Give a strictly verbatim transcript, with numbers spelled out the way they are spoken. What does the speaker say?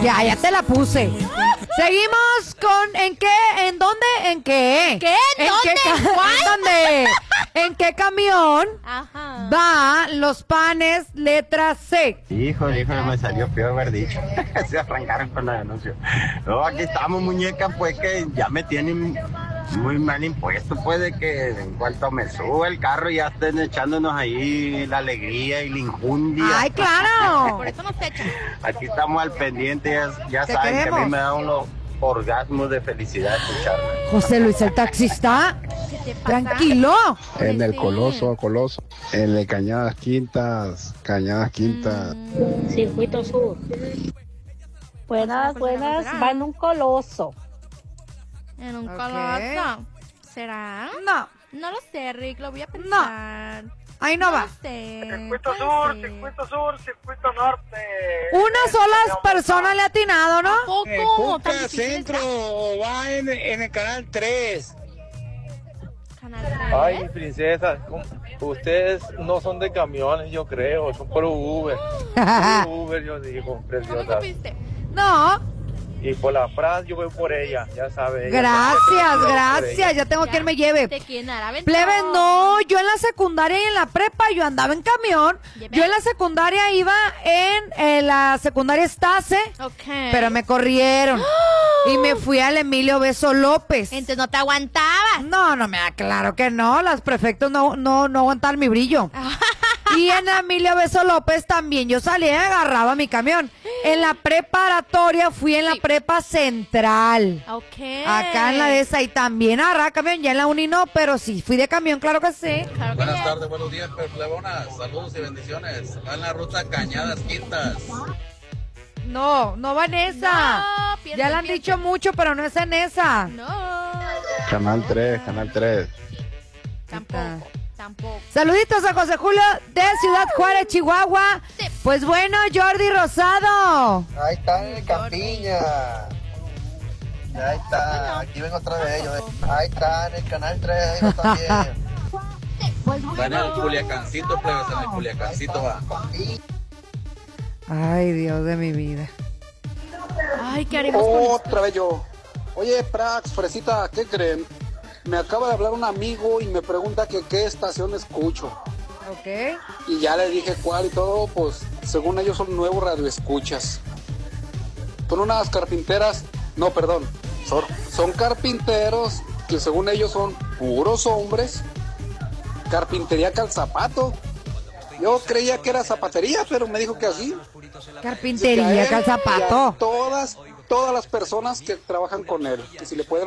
Ya, ya te la puse. Seguimos con ¿en qué? ¿En dónde? ¿En qué? ¿Qué? ¿En dónde? Qué ca- ¿En dónde? ¿En qué camión Ajá. va los panes letra C? Híjole, híjole, me salió peor haber dicho. Se arrancaron con la denuncia. No, aquí estamos, muñeca, pues que ya me tienen muy mal impuesto, pues de que en cuanto me suba el carro ya estén echándonos ahí la alegría y la injundia. ¡Ay, claro! Por eso nos echan. Aquí estamos al pendiente, ya, ya Te saben que a queremos. mí me da unos orgasmos de felicidad escucharme. José Luis, el taxista. ¿Qué te pasa? Tranquilo. En el Sí. Coloso, Coloso. En el Cañadas Quintas, Cañadas Quintas. Circuito Sur. Buenas, buenas. Va en un coloso. En un Ok. coloso. ¿Será? No, No lo sé, Rick, lo voy a pensar. ahí no va. lo sé. Circuito puede sur, ser. circuito sur, circuito norte. Una sola persona le ha atinado, ¿no? ¿Poco? ¿Tan difícil está? va en, en el canal tres. Canal tres. Ay, mi princesa, ¿cómo? Ustedes no son de camiones, yo creo, son por Uber. Puro Uber, yo digo, ¿Cómo preciosa. supiste? No, Y por la Fran yo voy por ella, ya sabes. ella gracias, siempre voy por gracias. ella. Ya tengo Ya quien me lleve. Te quieren dar aventón. Plebe, no, yo en la secundaria y en la prepa yo andaba en camión. ¿Ya Yo en ves? la secundaria iba en, eh, la secundaria Estase, Ok. pero me corrieron. Y me fui al Emilio Beso López. Entonces no te aguantabas. No, no me da claro que no, las prefectos no, no, no aguantan mi brillo. Y en Emilio Beso López también yo salía y agarraba mi camión. En la preparatoria fui en la Sí. prepa central. Ok. Acá en la de esa y también agarraba camión, ya en la uni no, pero sí fui de camión, claro que sí. Claro que Buenas ya. tardes, buenos días, plebonas. Saludos y bendiciones. Va en la ruta Cañadas Quintas. No, no va en esa. No, pierde, ya la han pierde. dicho mucho, pero no es en esa. No. Canal tres, Canal tres. Tampoco. Tampoco. Saluditos a José Julio de Ciudad Juárez, Chihuahua. Sí. Pues bueno, Jordi Rosado. Ahí está en el Campiña. Ahí está, aquí vengo otra vez yo. Ahí está en el canal tres, ellos también. Va en el Culiacancito, plebes, en el Culiacancito va. Ay, Dios de mi vida. Ay, ¿qué haremos con esto? Otra vez yo. Oye, Prax, Fresita, ¿qué creen? Me acaba de hablar un amigo y me pregunta que qué estación escucho. Ok. Y ya le dije cuál y todo, pues según ellos son nuevos radioescuchas. Son unas carpinteras, no, perdón, son, son carpinteros que según ellos son puros hombres. Carpintería Calzapato. Yo creía que era zapatería, pero me dijo que así. Carpintería, Que a él y a calzapato. Todas, todas las personas que trabajan con él, que si le pueden